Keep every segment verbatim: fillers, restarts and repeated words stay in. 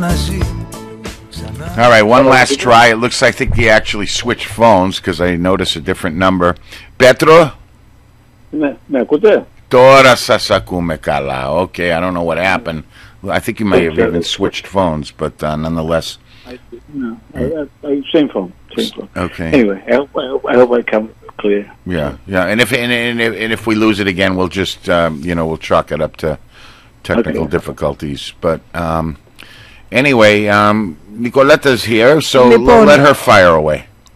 All right, one last try. It looks like I think he actually switched phones because I noticed a different number. Petro? Ναι, ναι, ακούτε? Τώρα σας ακούμε καλά. Okay, I don't know what happened. I think you may have even switched phones, but uh, nonetheless. I, no, I, I, same phone, same phone. Okay. Anyway, I hope I, hope, I, hope I come clear. Yeah, yeah, and if and, and, if, and if we lose it again, we'll just um, you know we'll chalk it up to technical okay. difficulties. But um, anyway, um, Nicoletta's here, so λοιπόν, let her fire away.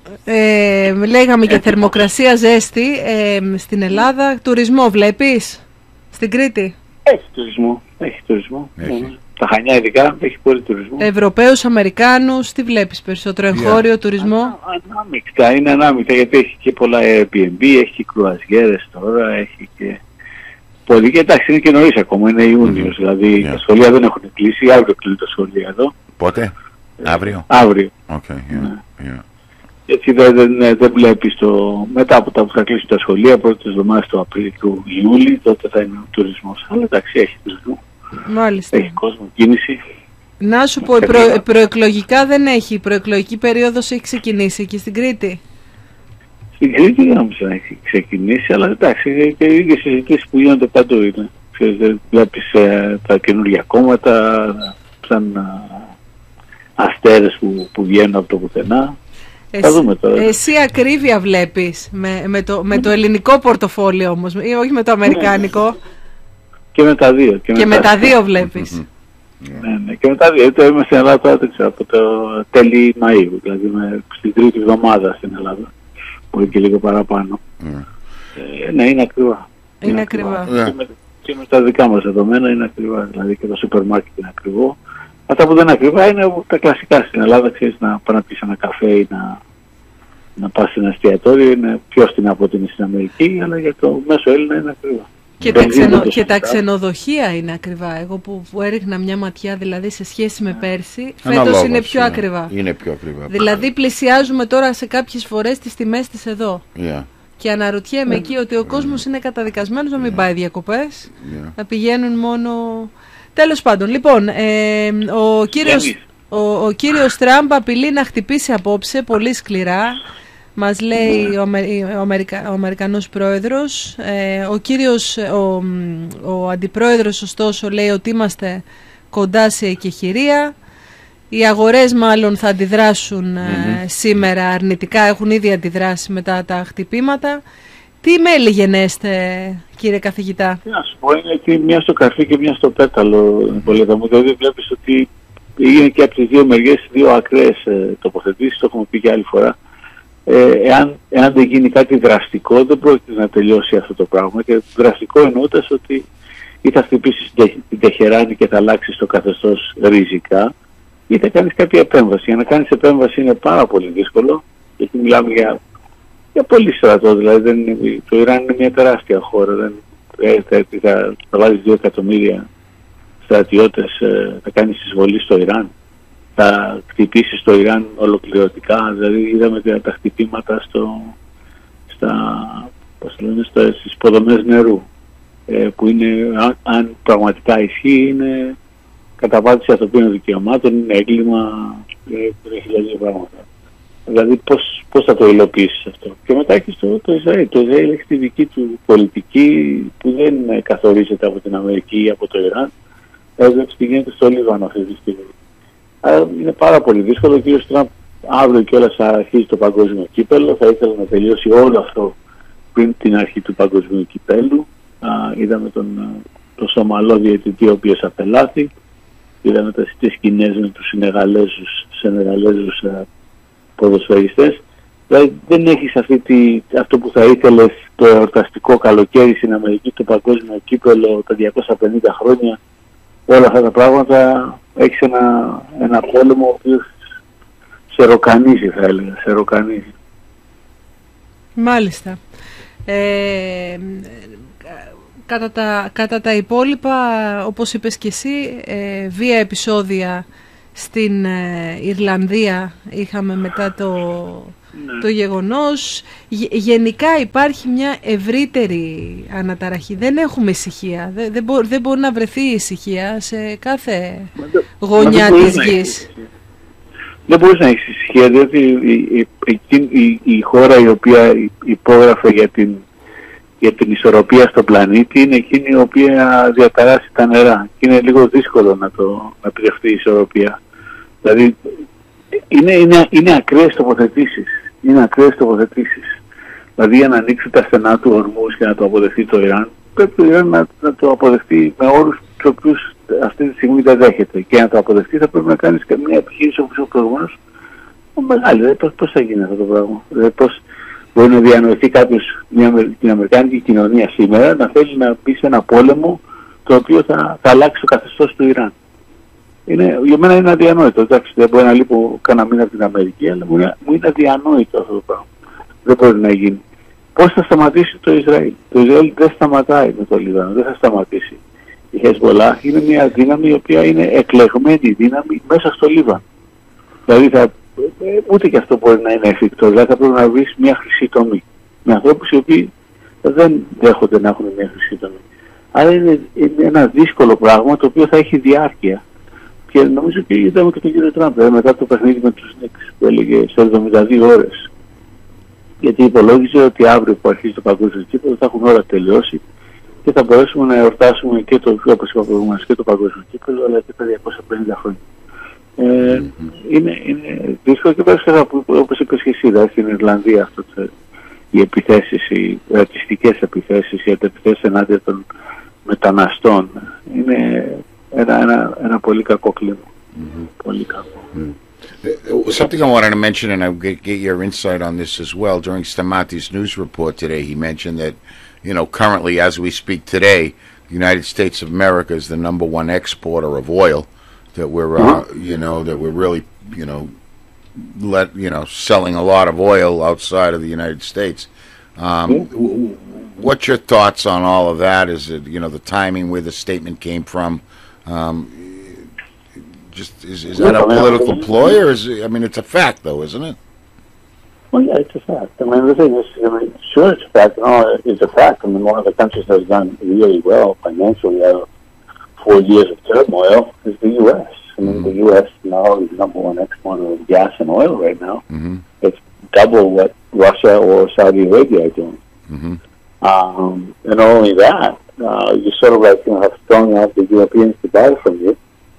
Ε, λέγαμε για θερμοκρασία, ζέστη ε, στην Ελλάδα. Τουρισμό βλέπεις στην Κρήτη? Έχει τουρισμό, έχει τουρισμό. Έχει. Τα Χανιά ειδικά έχει πολύ τουρισμό. Ευρωπαίους, Αμερικάνους, τι βλέπεις περισσότερο, εγχώριο, yeah. τουρισμό? Ανά, ανάμεικτα, είναι ανάμεικτα γιατί έχει και πολλά Airbnb, έχει και κρουαζιέρες τώρα, έχει και πολύ. Και εντάξει, είναι και νωρίς ακόμα, είναι Ιούνιος, mm-hmm. δηλαδή yeah. τα σχολεία δεν έχουν κλείσει, αύριο κλείνει τα σχολεία εδώ. Πότε? Αύριο? Αύριο. Okay, yeah, yeah. Yeah. Έτσι δεν, δεν, δεν βλέπεις το... Μετά από τα που θα κλείσουν τα σχολεία, πρώτες εβδομάδες του Απριλίου, Ιούλη, τότε θα είναι ο τουρισμός. Αλλά εντάξει, έχει τουρισμό. Μάλιστα. Έχει κόσμο, κίνηση. Να σου πω, προ, προεκλογικά δεν έχει. Η προεκλογική περίοδος έχει ξεκινήσει εκεί στην Κρήτη? Στην Κρήτη δεν νομίζω να έχει ξεκινήσει, αλλά εντάξει, και οι ίδιες συζητήσεις που γίνονται παντού είναι. Ξέρεις, βλέπεις ε, τα καινούργια κόμματα, σαν ε, αστέρες που, που βγαίνουν από το πουθενά. Εσύ, εσύ ακρίβεια βλέπεις με, με, το, με το ελληνικό πορτοφόλιο όμως, ή όχι με το αμερικάνικο? Και με τα δύο. Και, και με τα, τα δύο βλέπεις. Ναι, ναι, και με τα δύο. Το είμαι στην Ελλάδα τώρα, από το τέλη Μαΐου, δηλαδή με, στην τρίτη εβδομάδα στην Ελλάδα. Μπορεί και λίγο παραπάνω. Mm. Ε, ναι, είναι ακριβά. Είναι, είναι ακριβά. ακριβά. Yeah. Και, με, και με τα δικά μας δεδομένα είναι ακριβά. Δηλαδή και το σούπερ μάρκετ είναι ακριβό. Αυτά που δεν είναι ακριβά είναι τα κλασικά στην Ελλάδα, ξέρεις, να πας να πεις ένα καφέ ή να, να πας σε ένα εστιατόριο, είναι πιο φθηνά από ότι είναι στην Αμερική, αλλά για το μέσο Έλληνα είναι ακριβά. Και, τα, ξενο, και τα ξενοδοχεία είναι ακριβά. Εγώ που, που έριχνα μια ματιά δηλαδή σε σχέση με πέρσι, φέτος είναι πιο είναι, ακριβά. Είναι πιο ακριβά. Δηλαδή πλησιάζουμε τώρα σε κάποιες φορές τις τιμές της εδώ. Yeah. Και αναρωτιέμαι yeah. εκεί ότι ο κόσμος yeah. είναι καταδικασμένος να μην yeah. πάει διακοπές, yeah. να πηγαίνουν μόνο... Τέλος πάντων, λοιπόν, ε, ο, κύριος, ο, ο κύριος Τραμπ απειλεί να χτυπήσει απόψε πολύ σκληρά, μας λέει ο, ο, Αμερικα, ο Αμερικανός πρόεδρος. Ε, ο κύριος, ο, ο αντιπρόεδρος ωστόσο λέει ότι είμαστε κοντά σε εκεχηρία. Οι αγορές μάλλον θα αντιδράσουν mm-hmm. ε, σήμερα αρνητικά, έχουν ήδη αντιδράσει μετά τα χτυπήματα. Τι μέλη γενέστε, κύριε καθηγητά? Τι να σου πω, είναι ότι μια στο καρφί και μια στο πέταλο, Νικολέτα μου. Δηλαδή βλέπεις ότι είναι και από τις δύο μεριές δύο ακραίες ε, τοποθετήσεις, το έχουμε πει και άλλη φορά. Ε, εάν, εάν δεν γίνει κάτι δραστικό, δεν πρόκειται να τελειώσει αυτό το πράγμα. Και δραστικό εννοώντας ότι ή θα χτυπήσεις την Τεχεράνη και θα αλλάξεις το καθεστώς ριζικά, ή θα κάνεις κάποια επέμβαση. Για να κάνεις επέμβαση είναι πάρα πολύ δύσκολο, γιατί μιλάμε για... Για πολύ στρατό, δηλαδή δεν είναι, το Ιράν είναι μια τεράστια χώρα, δεν, θα, θα, θα βάζεις δύο εκατομμύρια στρατιώτες, ε, θα κάνεις εισβολή στο Ιράν, θα χτυπήσεις το Ιράν ολοκληρωτικά, δηλαδή είδαμε τα χτυπήματα στο, στα, πώς λένε, στα, στις υποδομές νερού, ε, που είναι, αν, αν πραγματικά ισχύει, είναι καταπάτηση ανθρωπίνων δικαιωμάτων, είναι έγκλημα, είναι χιλιάδες πράγματα. Δηλαδή πώς, πώς θα το υλοποιήσεις αυτό. Και μετά έχει το, το Ισραήλ. Το Ισραήλ έχει τη δική του πολιτική που δεν καθορίζεται από την Αμερική ή από το Ιράν. Έβλεψε τι γίνεται στο Λίβανο αυτή τη στιγμή. Άρα είναι πάρα πολύ δύσκολο. Ο κ. Τραμπ αύριο κιόλας θα αρχίσει το παγκόσμιο κύπελλο. Θα ήθελα να τελειώσει όλο αυτό πριν την αρχή του παγκοσμίου κυπέλλου. Α, είδαμε τον, τον Σομαλό διαιτητή ο οποίος απελάθη. Είδαμε τις σκηνές με τους Σενεγαλέζους, Σενεγαλέζους ποδοσφαιριστές. Δηλαδή δεν έχεις αυτή τη, αυτό που θα ήθελες το εορταστικό καλοκαίρι στην Αμερική, το παγκόσμιο κύπελλο, τα διακόσια πενήντα χρόνια, όλα αυτά τα πράγματα. Έχεις ένα, ένα πόλεμο ο οποίος σε ροκανίζει, θα έλεγα, σε ροκανίζει. Μάλιστα. Ε, κατά, τα, κατά τα υπόλοιπα, όπως είπες και εσύ, ε, βία επεισόδια στην ε, Ιρλανδία είχαμε μετά το, ναι. το γεγονός. Γενικά υπάρχει μια ευρύτερη αναταραχή. Δεν έχουμε ησυχία. Δεν, δεν, μπο, δεν μπορεί να βρεθεί ησυχία σε κάθε μα, γωνιά μα της γης. Δεν μπορείς να έχεις ησυχία, διότι η, η, η, η χώρα η οποία υπόγραφε για την, για την ισορροπία στον πλανήτη είναι εκείνη η οποία διαταράσει τα νερά. Και είναι λίγο δύσκολο να, το, να επιτευχθεί η ισορροπία. Δηλαδή είναι, είναι, είναι ακραίες τοποθετήσεις. Είναι ακραίες τοποθετήσεις. Δηλαδή για να ανοίξει τα στενά του ορμούς και να το αποδεχτεί το Ιράν, πρέπει το Ιράν να, να το αποδεχτεί με όρους τους οποίους αυτή τη στιγμή δεν δέχεται. Και να το αποδεχτεί θα πρέπει να κάνεις και μια επιχείρηση όπως ο προηγούμενος μεγάλη. Δηλαδή πώς, πώς θα γίνει αυτό το πράγμα. Δηλαδή πώς μπορεί να διανοηθεί κάποιος μια, την Αμερικάνικη κοινωνία σήμερα να θέλει να μπει σε ένα πόλεμο το οποίο θα, θα αλλάξει το καθεστώς του Ιράν. Είναι, για μένα είναι αδιανόητο. Εντάξει, δεν μπορεί να λείπω κανένα μήνα από την Αμερική, αλλά μου είναι, μου είναι αδιανόητο αυτό το πράγμα. Δεν μπορεί να γίνει. Πώς θα σταματήσει το Ισραήλ. Το Ισραήλ δεν σταματάει με το Λιβάνο, δεν θα σταματήσει. Η Χεσμολάχ είναι μια δύναμη η οποία είναι εκλεγμένη δύναμη μέσα στο Λίβανο. Δηλαδή θα, ούτε και αυτό μπορεί να είναι εφικτό. Δηλαδή θα πρέπει να βρεις μια χρυσή τομή. Με ανθρώπους οι οποίοι δεν δέχονται να έχουν μια χρυσή τομή. Άρα είναι, είναι ένα δύσκολο πράγμα το οποίο θα έχει διάρκεια. Και νομίζω και είδαμε και τον κύριο Τραμπ μετά το παιχνίδι με τους Νίξ που έλεγε σε εβδομήντα δύο ώρες. Γιατί υπολόγιζε ότι αύριο που αρχίζει το παγκόσμιο κύπελλο θα έχουν όλα τελειώσει και θα μπορέσουμε να εορτάσουμε και το, όπως είπα προηγουμένως, και το παγκόσμιο κύπελλο αλλά και τα διακόσια πενήντα χρόνια. Ε, mm-hmm. είναι, είναι δύσκολο και βέβαια όπως είπες και εσύ, δηλαδή στην Ιρλανδία αυτό το, οι επιθέσεις, οι ρατσιστικές επιθέσεις, οι επιθέσεις ενάντια των μεταναστών είναι ένα, ένα, ένα πολύ κακό κλίμα. Mm-hmm. Πολύ κακό. Mm-hmm. Something I wanted to mention, and I'll get, get your insight on this as well. During Stamati's news report today, he mentioned that, you know, currently, as we speak today, the United States of America is the number one exporter of oil. That we're, uh, you know, that we're really, you know, let you know, selling a lot of oil outside of the United States. Um, w- what's your thoughts on all of that? Is it, you know, the timing where the statement came from? Um, Just is, is that a political ploy, or is it, I mean, it's a fact, though, isn't it? Well, yeah, it's a fact. I mean, the thing is, I mean, sure, it's a fact. No, it's a fact. I mean, one of the countries that's done really well financially out of four years of turmoil is the U S. I mean, mm-hmm. the U S now is number one exporter of gas and oil right now. Mm-hmm. It's double what Russia or Saudi Arabia are doing. Mm-hmm. Um, and not only that, uh, you sort of like, you know, have thrown out the Europeans to buy from you.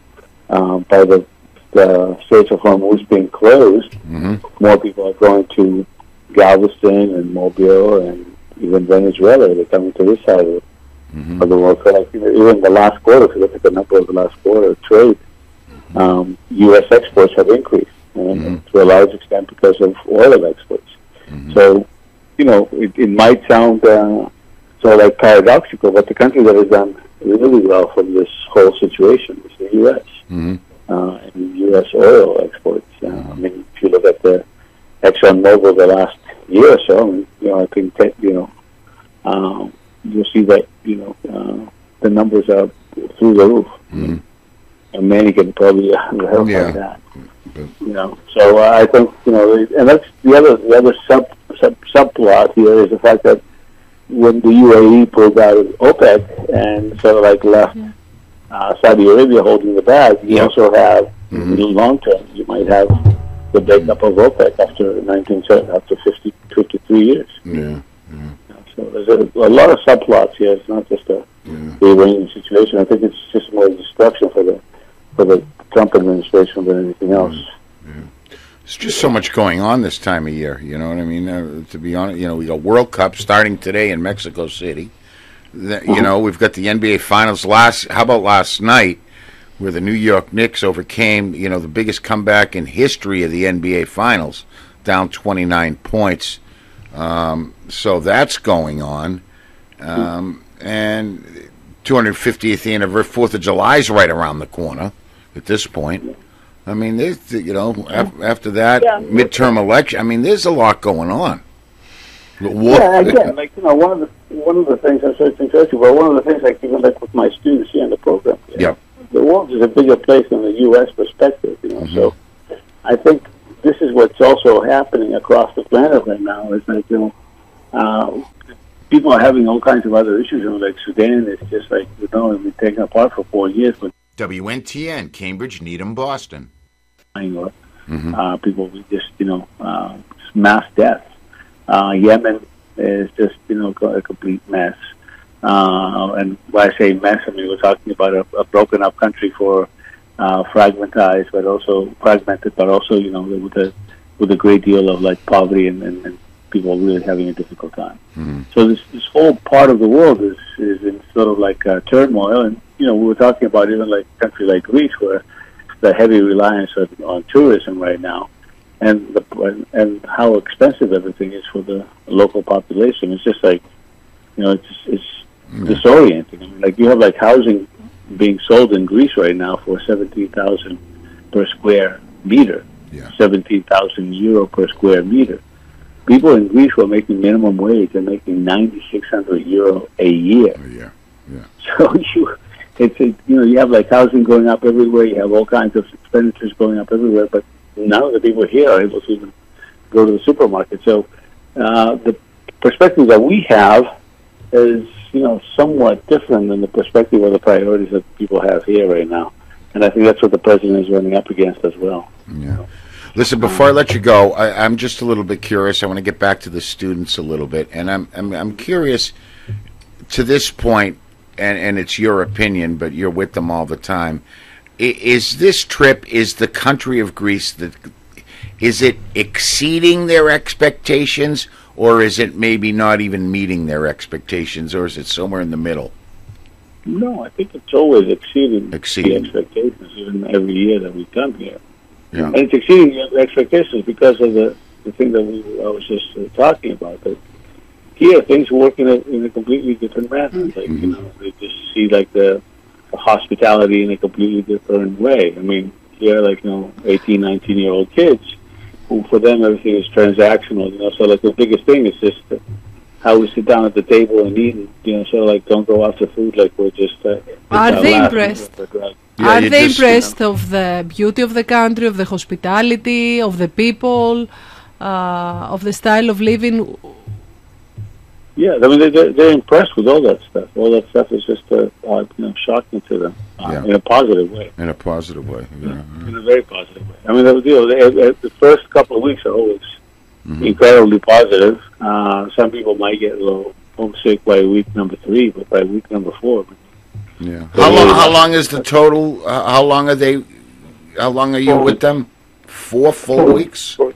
Um, by the, the Straits of Hormuz being closed, mm-hmm. more people are going to Galveston and Mobile and even Venezuela. They're coming to this side of, it, mm-hmm. of the world. So like, you know, even the last quarter, if you look at the number of the last quarter of trade, mm-hmm. um, U S exports have increased, and mm-hmm. to a large extent because of oil exports. Mm-hmm. So, you know, it, it might sound uh, sort of like paradoxical, but the country that has done really well from this whole situation is the U S. Mm-hmm. Uh, and U S oil exports. Uh, mm-hmm. I mean, if you look at the ExxonMobil the last year or so, I mean, you know, I think that, you know, um, you'll see that, you know, uh, the numbers are through the roof. Mm-hmm. And many can probably uh, help yeah. like that. Mm-hmm. You know, so uh, I think, you know, and that's the other the other sub, sub subplot here is the fact that when the U A E pulled out of OPEC and sort of like left yeah. uh, Saudi Arabia holding the bag, you yep. also have, mm-hmm. in the long term, you might have the breakup of OPEC after nineteen after fifty, fifty-three years. Yeah. yeah. So there's a, a lot of subplots here. It's not just a yeah. the Iranian situation. I think it's just more destruction for the for the Trump administration than anything else. Yeah. There's just so much going on this time of year. You know what I mean? Uh, to be honest, you know, we got World Cup starting today in Mexico City. The, mm-hmm. You know, we've got the N B A Finals last. How about last night, where the New York Knicks overcame, you know, the biggest comeback in history of the N B A Finals, down twenty-nine points. Um, so that's going on, um, and two hundred fiftieth anniversary, Fourth of July is right around the corner at this point. I mean, there's, you know, af- after that yeah. midterm election, I mean, there's a lot going on. What? Yeah, again, like, you know, one of the one of the things I'm sorry to interrupt you, but one of the things, like, even like with my students here in the program, yeah, the world is a bigger place than the U S perspective, you know. Mm-hmm. So I think this is what's also happening across the planet right now. Is like, you know, uh, people are having all kinds of other issues. You know, like Sudan is just like, you know, it's been taken apart for four years. But W N T N, Cambridge, Needham, Boston. Mm-hmm. Uh, people just, you know, uh, mass deaths. Uh, Yemen is just, you know, a complete mess. Uh, and when I say mess, I mean, we're talking about a, a broken up country for uh, fragmentized, but also fragmented, but also, you know, with a with a great deal of like poverty and, and, and people really having a difficult time. Mm-hmm. So this this whole part of the world is is in sort of like uh, turmoil. And you know, we were talking about even like a country like Greece, where the heavy reliance on, on tourism right now, and the and how expensive everything is for the local population. It's just like, you know, it's it's mm-hmm. disorienting. I mean, like you have like housing being sold in Greece right now for seventeen thousand per square meter, yeah. seventeen thousand euro per square meter. People in Greece who are making minimum wage are making ninety-six hundred euro a year. Oh, yeah, yeah. So you, it's a, you know, you have like housing going up everywhere. You have all kinds of expenditures going up everywhere, but none of the people here are able to even go to the supermarket. So uh, the perspective that we have is, you know, somewhat different than the perspective or the priorities that people have here right now. And I think that's what the president is running up against as well. Yeah. Listen, before I let you go, I, I'm just a little bit curious. I want to get back to the students a little bit, and I'm I'm, I'm curious to this point, and, and it's your opinion, but you're with them all the time. Is this trip, is the country of Greece, that is it exceeding their expectations, or is it maybe not even meeting their expectations, or is it somewhere in the middle? No, I think it's always exceeding, exceeding. the expectations, even every year that we come here. Yeah. And it's exceeding the expectations because of the, the thing that we I was just uh, talking about. That here, things work in a, in a completely different manner. Mm-hmm. Like, you know, they just see like the, the hospitality in a completely different way. I mean, here, like, you know, eighteen, nineteen-year-old kids, who for them everything is transactional. You know, so like the biggest thing is just uh, how we sit down at the table and eat. And, you know, sort of like don't go after food like we're just. Uh, Are they impressed? Yeah, Are they just, impressed you know, of the beauty of the country, of the hospitality, of the people, uh, of the style of living? Yeah, I mean, they're, they're impressed with all that stuff. All that stuff is just uh, uh, you know, shocking to them uh, yeah. in a positive way. In a positive way, yeah. yeah. In a very positive way. I mean, the, you know, the, the first couple of weeks are always mm-hmm. incredibly positive. Uh, some people might get a little homesick by week number three, but by week number four... Yeah. How long? How long is the total? Uh, how long are they? How long are you four with them? Four full four, weeks. Four,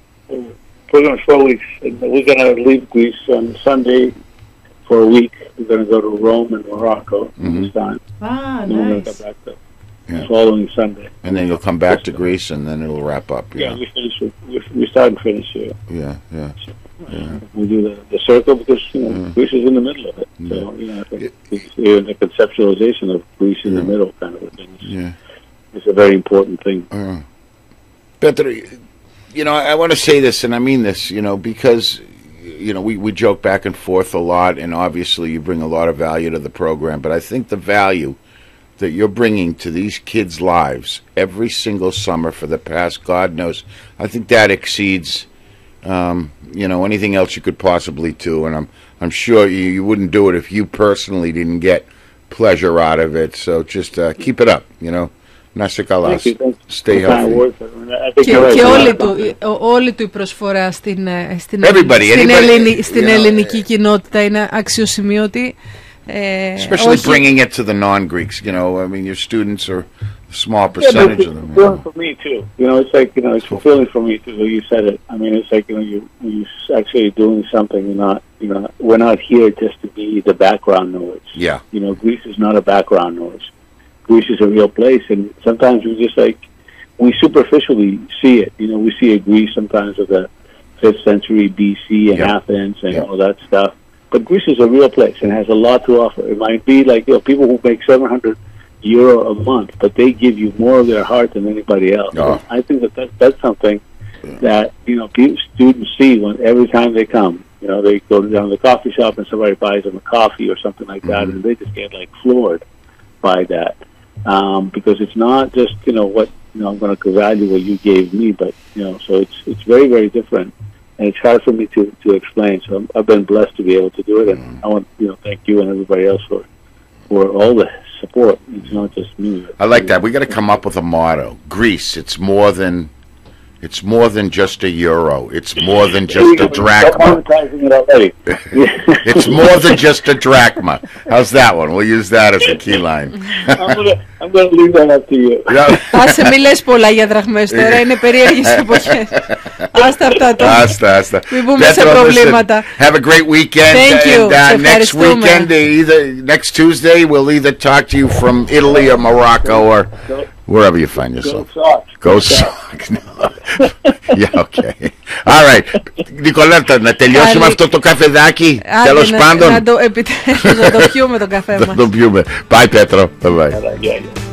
pretty much four weeks. And we're going to leave Greece on Sunday for a week. We're going to go to Rome and Morocco mm-hmm. this time. Ah, and nice. We're going to come back the yeah. following Sunday. And then you'll come back to Greece, and then it'll wrap up. Yeah, yeah we finish. We, we start and finish here. Yeah, yeah. So, Yeah. We do the, the circle because, you know, yeah. Greece is in the middle of it. So, yeah. you know, I think it's, it's the conceptualization of Greece in yeah. the middle kind of a thing. It's, yeah. it's a very important thing. Uh, Peter, you know, I, I want to say this, and I mean this, you know, because, you know, we, we joke back and forth a lot, and obviously you bring a lot of value to the program, but I think the value that you're bringing to these kids' lives every single summer for the past, God knows, I think that exceeds... Um, you know, anything else you could possibly do, and I'm I'm sure you, you wouldn't do it if you personally didn't get pleasure out of it. So just uh, keep it up, you know. Nasa kalas. Stay healthy. Και, και όλη, του, όλη του η προσφορά στην, στην, Everybody, στην, anybody, ελληνική, στην you know, ελληνική κοινότητα είναι αξιοσημείωτη. Ε, especially όχι... bringing it to the non-Greeks, you know. I mean, your students are a small percentage yeah, of them. It's fulfilling for me too. You know, it's like, you know, it's fulfilling for me too. You said it. I mean, it's like, you know, you you're actually doing something. You're not, you know, we're not here just to be the background noise. Yeah. You know, Greece is not a background noise. Greece is a real place, and sometimes we just like we superficially see it. You know, we see a Greece sometimes of the fifth century B C and yeah. Athens and yeah. all that stuff. But Greece is a real place and has a lot to offer. It might be like, you know, people who make seven hundred euro a month, but they give you more of their heart than anybody else. Oh. I think that, that that's something yeah. that, you know, people, students see when every time they come. You know, they go down to the coffee shop and somebody buys them a coffee or something like that, mm-hmm. and they just get like floored by that. um, because it's not just, you know, what, you know, I'm going to value what you gave me, but, you know, so it's it's very, very different. And it's hard for me to, to explain. So I've been blessed to be able to do it. And I want, you know, thank you and everybody else for, for all the support. It's not just me. I like that. We got to come up with a motto. Greece, it's more than... It's more than just a euro. It's more than just a drachma. It It's more than just a drachma. How's that one? We'll use that as a key line. I'm gonna, I'm gonna leave that up to you. Άσε μη λες πολλά για δραχμές τώρα, είναι περίεργες εποχές. Άστα αυτά τώρα. Άστα, άστα. Μην μπούμε σε προβλήματα. Have a great weekend. Thank you. And uh, next weekend, either next Tuesday, we'll either talk to you from Italy or Morocco or wherever you find yourself. Go Sox. Yeah, okay. All right. Νικολέτα, να τελειώσουμε αυτό το καφεδάκι. Τέλος πάντων. Να το επιτέλους, να το πιούμε το καφέ μας. Να το πιούμε. Bye, Πέτρο. Bye bye.